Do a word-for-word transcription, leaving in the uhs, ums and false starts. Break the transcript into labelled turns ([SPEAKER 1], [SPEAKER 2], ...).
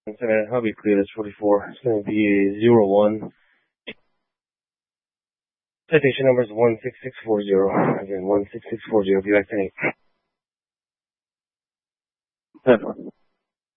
[SPEAKER 1] seven, I'll be clear, that's forty-four. It's going to be zero one. Citation number is one six six four zero. Again, one six six four zero. Be back to eight.